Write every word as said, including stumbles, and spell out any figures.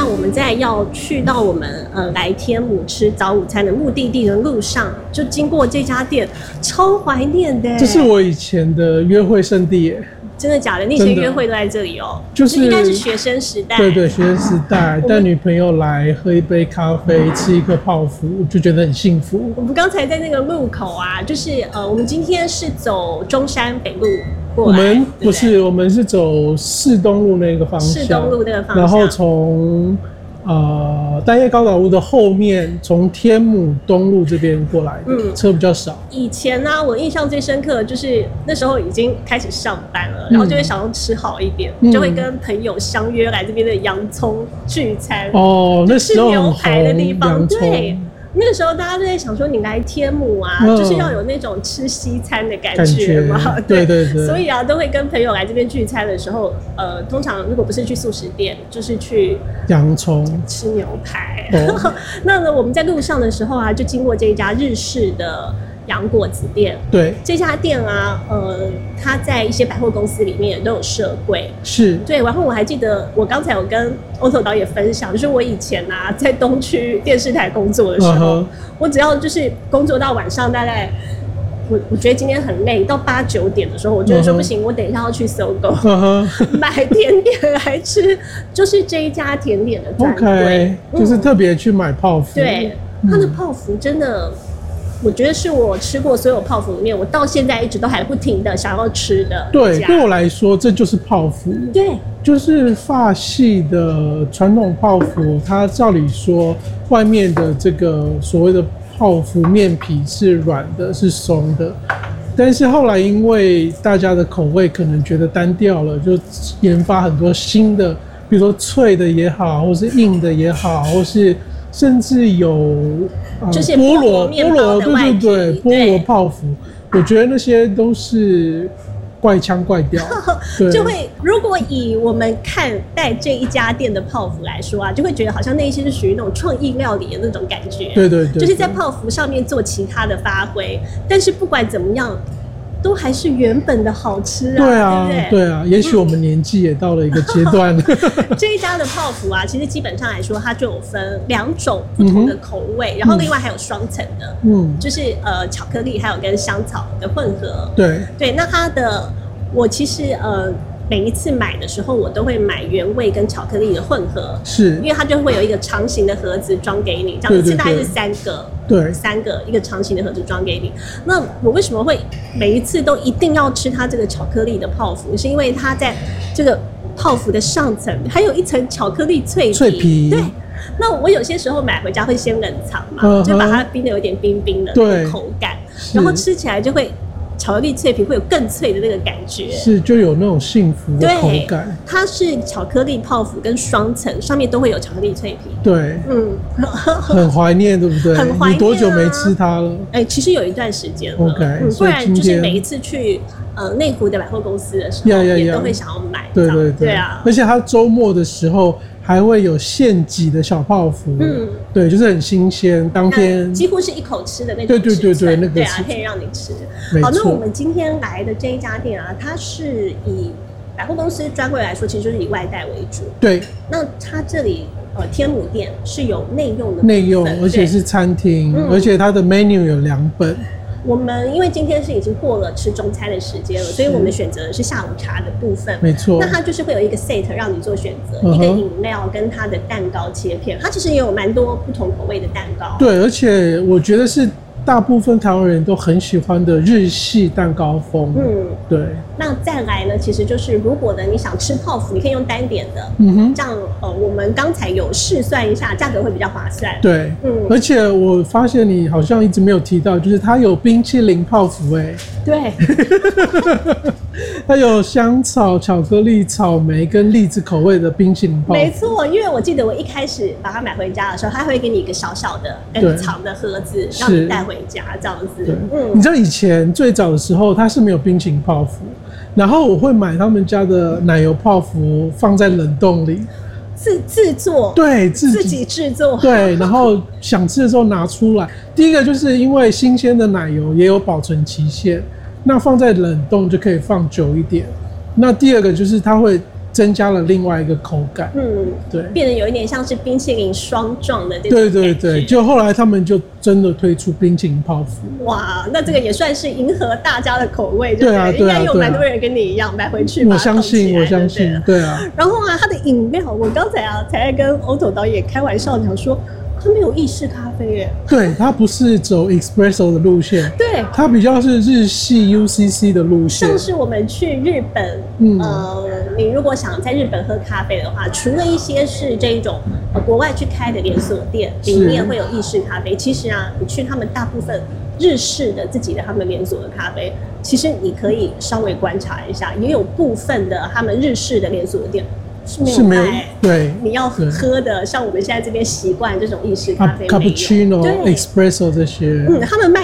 我们在要去到我们呃来天母吃早午餐的目的地的路上，就经过这家店，超怀念的。 这是我以前的约会圣地耶。 真的假的？你以前约会都在这里哦？ 就是应该是学生时代。 对对，学生时代带女朋友来喝一杯咖啡，吃一个泡芙，就觉得很幸福。 我们刚才在那个路口啊，就是呃，我们今天是走中山北路过来。 我们不是，对对我们是走市东路那个方向。 市东路那个方向。 然后从呃单叶高岛屋的后面，从天母东路这边过来的，嗯，车比较少。 以前呢、啊，我印象最深刻的就是那时候已经开始上班了，然后就会想要吃好一点，嗯、就会跟朋友相约来这边的洋葱聚餐。 哦，那时候吃牛排的地方， 对。 那个时候大家都在想说，你来天母啊，嗯、就是要有那种吃西餐的感觉嘛， 对对对。 所以啊，都会跟朋友来这边聚餐的时候，呃，通常如果不是去素食店，就是去洋葱吃牛排。哦、那呢，我们在路上的时候啊，就经过这一家日式的洋果子店。 对， 这家店啊，呃，它在一些百货公司里面都有设柜。 是。 对，然后我还记得，我刚才有跟Otto导演分享，就是我以前啊，在东区电视台工作的时候， uh-huh. 我只要就是工作到晚上大概。我我觉得今天很累，到八九点的时候，我觉得说不行， uh-huh. 我等一下要去搜狗、uh-huh. 买甜点来吃，就是这一家甜点的专柜， okay, 嗯、就是特别去买泡芙。 对，它的泡芙真的。我觉得是我吃过所有泡芙里面，我到现在一直都还不停的想要吃的。 对，对我来说，这就是泡芙。 对， 就是法系的传统泡芙，它照理说外面的这个所谓的泡芙面皮是软的，是松的。但是后来因为大家的口味可能觉得单调了，就研发很多新的，比如说脆的也好，或是硬的也好，或是甚至有。 就是菠萝，菠萝，对对对，菠萝泡芙，我觉得那些都是怪腔怪调， 就会如果以我们看待这一家店的泡芙来说啊，就会觉得好像那一些是属于那种创意料理的那种感觉， 对对 对, 对， 就是在泡芙上面做其他的发挥，但是不管怎么样。都还是原本的好吃啊， 对啊， 对不对？对啊，也许我们年纪也到了一个阶段了。 嗯、这一家的泡芙啊，其实基本上来说，它就有分两种不同的口味，嗯、然后另外还有双层的，嗯，就是呃巧克力还有跟香草的混合。 对对，那它的我其实呃。每一次买的时候，我都会买原味跟巧克力的混合， 是因为它就会有一个长形的盒子装给你，这样一次大概是三个， 对， 三个一个长形的盒子装给你。那我为什么会每一次都一定要吃它这个巧克力的泡芙？是因为它在这个泡芙的上层还有一层巧克力脆皮， 脆皮， 对。那我有些时候买回家会先冷藏嘛， uh-huh. 就把它冰的有点冰冰的那个口感，然后吃起来就会。巧克力脆皮会有更脆的那个感觉， 是就有那种幸福的口感。 它是巧克力泡芙跟双层，上面都会有巧克力脆皮。 对，嗯，很怀念，对不对？ 很怀念、啊。 你多久没吃它了？ 哎、欸，其实有一段时间了。 OK，、嗯、 不然就是每一次去呃内湖的百货公司的时候， yeah, yeah, yeah. 也都会想要买。 对对 对, 对啊！ 而且它周末的时候。还会有现挤的小泡芙，嗯，对，就是很新鲜，当天几乎是一口吃的那种， 对对对对，那个对啊，可以让你吃。好，那我们今天来的这一家店啊，它是以百货公司专柜来说，其实就是以外带为主。 对， 那它这里呃天母店是有内用的， 内用，而且是餐厅，嗯、而且它的 menu 有两本。 我们因为今天是已经过了吃中餐的时间了，所以我们选择的是下午茶的部分。 没错， 那它就是会有一个 set 让你做选择，嗯、一个饮料跟它的蛋糕切片，它其实也有蛮多不同口味的蛋糕。 对，而且我觉得是大部分台湾人都很喜欢的日系蛋糕风。嗯，对。 那再来呢，其实就是如果呢你想吃泡芙，你可以用单点的， 嗯哼， 这样呃我们刚才有试算一下，价格会比较划算。 对，嗯，而且我发现你好像一直没有提到，就是它有冰淇淋泡芙，哎， 对， 它有香草、巧克力、草莓跟栗子口味的冰淇淋泡芙。 没错，因为我记得我一开始把它买回家的时候，它会给你一个小小的跟长的盒子，让你带回家这样子。 嗯，你知道以前最早的时候它是没有冰淇淋泡芙。然后我会买他们家的奶油泡芙放在冷冻里， 自自做， 对，自己自己制作， 对，然后想吃的时候拿出来。第一个就是因为新鲜的奶油也有保存期限，那放在冷冻就可以放久一点。那第二个就是它会增加了另外一个口感。 嗯， 对， 变得有一点像是冰淇淋霜状的这种对对对，就后来他们就真的推出冰淇淋泡芙。 哇，那这个也算是迎合大家的口味， 对啊， 应该有蛮多人跟你一样买回去。 我相信，我相信，对啊。 然后啊，它的饮料，我刚才啊才在跟欧斗导演开玩笑讲说，它没有意式咖啡耶。 对，它不是走 espresso 的路线， 对， 它比较是日系 U C C 的路线。 像是我们去日本，嗯、呃，你如果想在日本喝咖啡的话，除了一些是这一种呃国外去开的连锁店，里面会有意式咖啡。其实啊，你去他们大部分日式的自己的他们连锁的咖啡，其实你可以稍微观察一下，也有部分的他们日式的连锁的店。是没有卖， 对， 你要喝的像我们现在这边习惯这种意式咖啡， 卡布奇诺、espresso 这些， 嗯，他们卖